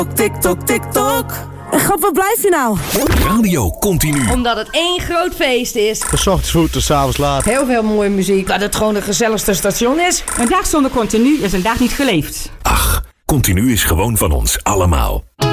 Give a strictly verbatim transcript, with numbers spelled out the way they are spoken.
TikTok, TikTok. God, waar blijf je nou? Radio Continu. Omdat het één groot feest is. Van 's ochtends vroeg tot 's avonds laat. Heel veel mooie muziek. Dat het gewoon het gezelligste station is. Een dag zonder Continu is een dag niet geleefd. Ach, Continu is gewoon van ons allemaal.